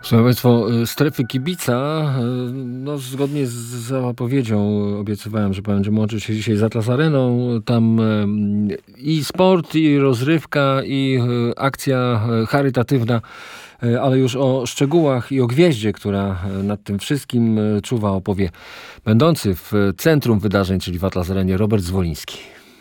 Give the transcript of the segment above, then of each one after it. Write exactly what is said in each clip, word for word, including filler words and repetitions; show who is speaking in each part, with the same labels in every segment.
Speaker 1: Szanowni Państwo, strefy kibica, no zgodnie z zapowiedzią obiecywałem, że będziemy łączyć się dzisiaj z Atlas Areną. Tam i sport, i rozrywka, i akcja charytatywna, ale już o szczegółach i o gwieździe, która nad tym wszystkim czuwa, opowie będący w centrum wydarzeń, czyli w Atlas Arenie, Robert Zwoliński.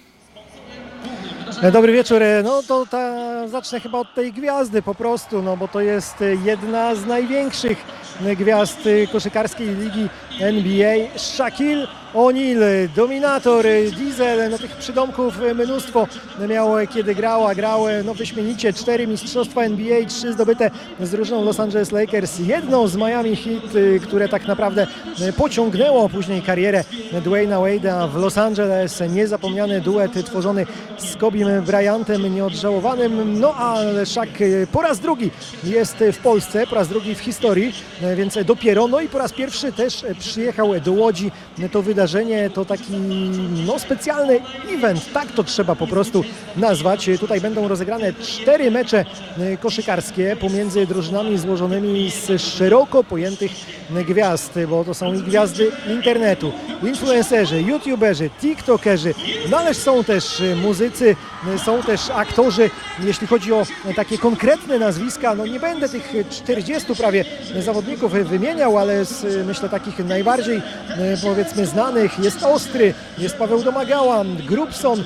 Speaker 2: Dobry wieczór. No to ta, zacznę chyba od tej gwiazdy po prostu, no bo to jest jedna z największych gwiazd koszykarskiej ligi N B A. Shaquille O'Neal, dominator, Diesel, no tych przydomków mnóstwo miał, kiedy grał, a grał no wyśmienicie. Cztery mistrzostwa N B A, trzy zdobyte z drużyną Los Angeles Lakers, jedną z Miami Heat, które tak naprawdę pociągnęło później karierę Dwayna Wade'a w Los Angeles. Niezapomniany duet tworzony z Kobim Bryantem, nieodżałowanym. No ale Shaq po raz drugi jest w Polsce, po raz drugi w historii, więc dopiero, no i po raz pierwszy też przyjechał do Łodzi. To wydarzenie to taki no, specjalny event, tak to trzeba po prostu nazwać. Tutaj będą rozegrane cztery mecze koszykarskie pomiędzy drużynami złożonymi z szeroko pojętych gwiazd, bo to są i gwiazdy internetu, influencerzy, youtuberzy, tiktokerzy, no ale są też muzycy, są też aktorzy. Jeśli chodzi o takie konkretne nazwiska, no nie będę tych czterdziestu prawie zawodników wymieniał, ale z myślę takich najbardziej powiedzmy znanych jest Ostry, jest Paweł Domagała, Grubson,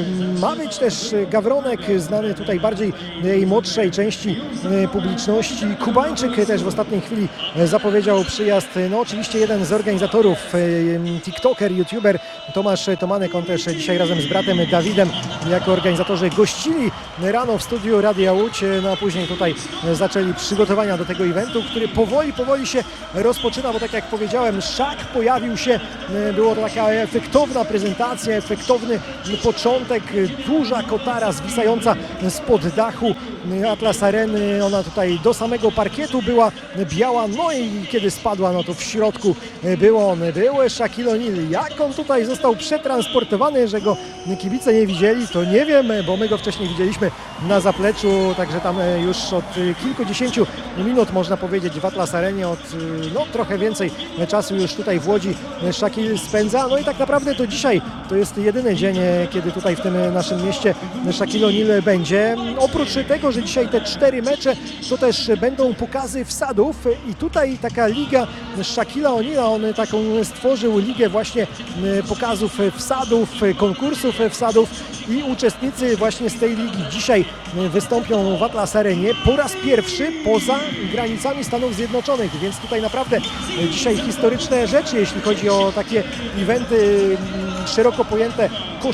Speaker 2: ma być też Gawronek, znany tutaj bardziej jej młodszej części publiczności. Kubańczyk też w ostatniej chwili zapowiedział przyjazd. No oczywiście jeden z organizatorów, tiktoker, youtuber Tomasz Tomanek, on też dzisiaj razem z bratem Dawidem jako organizatorzy gościli rano w studiu Radia Łódź, no a później tutaj zaczęli przygotowania do tego eventu, który powoli, powoli się rozpoczyna, bo tak jak powiedziałem, Shaq pojawił się, było to taka efektowna prezentacja, efektowny początek, duża kotara zwisająca spod dachu Atlas Areny, ona tutaj do samego parkietu była biała, no i kiedy spadła, no to w środku był on, był Shaquille O'Neal. Jak on tutaj został przetransportowany, że go kibice nie widzieli, to nie wiem, bo my go wcześniej widzieliśmy na zapleczu, także tam już od kilkudziesięciu minut, można powiedzieć, w Atlas Arenie, od no, trochę więcej czasu już tutaj w Łodzi Shaquille spędza. No i tak naprawdę to dzisiaj to jest jedyny dzień, kiedy tutaj w tym naszym mieście Shaquille O'Neal będzie. Oprócz tego, że dzisiaj te cztery mecze, to też będą pokazy wsadów i tutaj taka liga Shaquilla O'Neala, on taką stworzył ligę właśnie pokazów wsadów, konkursów wsadów i uczestnicy właśnie z tej ligi dzisiaj wystąpią w Atlas Arenie po raz pierwszy poza granicami Stanów Zjednoczonych, więc tutaj naprawdę dzisiaj historyczne rzeczy, jeśli chodzi o takie eventy szeroko pojęte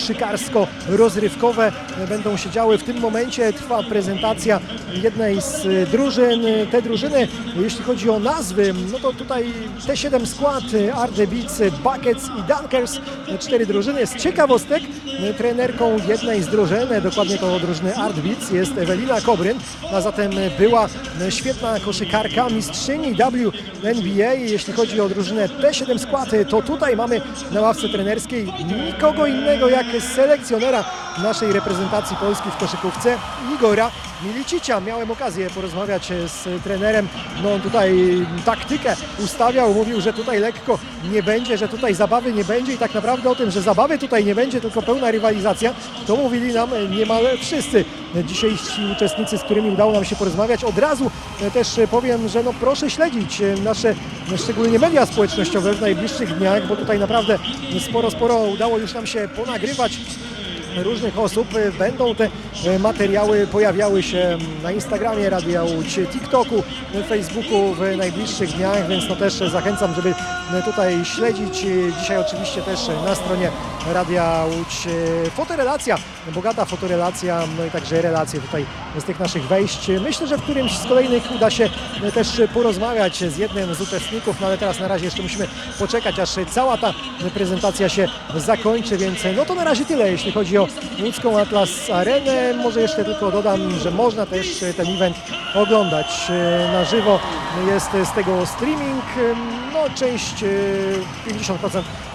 Speaker 2: koszykarsko-rozrywkowe będą się działy. W tym momencie trwa prezentacja jednej z drużyn. Te drużyny, jeśli chodzi o nazwy, no to tutaj T siedem skład, Art the Beats, Buckets i Dunkers, cztery drużyny. Z ciekawostek trenerką jednej z drużyn, dokładnie to drużyny Art Beats, jest Ewelina Kobryn, a zatem była świetna koszykarka, mistrzyni W N B A. Jeśli chodzi o drużynę T siedem skład, to tutaj mamy na ławce trenerskiej nikogo innego jak selekcjonera naszej reprezentacji Polski w koszykówce, Igora Milicicia. Miałem okazję porozmawiać z trenerem, no on tutaj taktykę ustawiał, mówił, że tutaj lekko nie będzie, że tutaj zabawy nie będzie i tak naprawdę o tym, że zabawy tutaj nie będzie, tylko pełna rywalizacja, to mówili nam niemal wszyscy dzisiejsi uczestnicy, z którymi udało nam się porozmawiać. Od razu też powiem, że no proszę śledzić nasze szczególnie media społecznościowe w najbliższych dniach, bo tutaj naprawdę sporo, sporo udało już nam się ponagrywać różnych osób. Będą te materiały pojawiały się na Instagramie Radia Łódź, TikToku, Facebooku w najbliższych dniach, więc no też zachęcam, żeby tutaj śledzić. Dzisiaj oczywiście też na stronie Radia Łódź fotorelacja, bogata fotorelacja, no i także relacje tutaj z tych naszych wejść. Myślę, że w którymś z kolejnych uda się też porozmawiać z jednym z uczestników, no ale teraz na razie jeszcze musimy poczekać, aż cała ta prezentacja się zakończy, więc no to na razie tyle, jeśli chodzi o łódzką Atlas Arenę. Może jeszcze tylko dodam, że można też ten event oglądać na żywo. Jest z tego streaming, no część pięćdziesiąt procent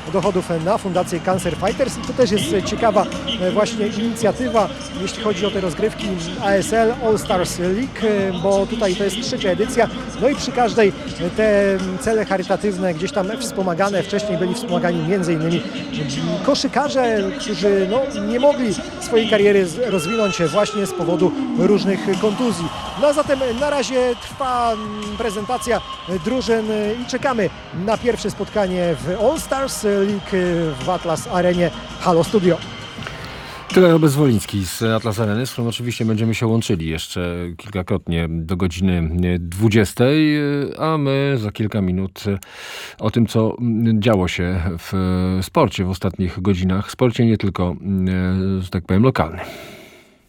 Speaker 2: dochodów na Fundację Cancer Fighters i to też jest ciekawa właśnie inicjatywa, jeśli chodzi o te rozgrywki A S L All Stars League, bo tutaj to jest trzecia edycja, no i przy każdej te cele charytatywne gdzieś tam wspomagane, wcześniej byli wspomagani między innymi koszykarze, którzy no, nie mogli swojej kariery rozwinąć właśnie z powodu różnych kontuzji. No a zatem na razie trwa prezentacja drużyn i czekamy na pierwsze spotkanie w All Stars League w Atlas Arenie Halo Studio.
Speaker 1: Tyle Bezwoliński z Atlas Areny, z którą oczywiście będziemy się łączyli jeszcze kilkakrotnie do godziny dwudziestej, a my za kilka minut o tym, co działo się w sporcie w ostatnich godzinach, sporcie nie tylko, że tak powiem, lokalnym.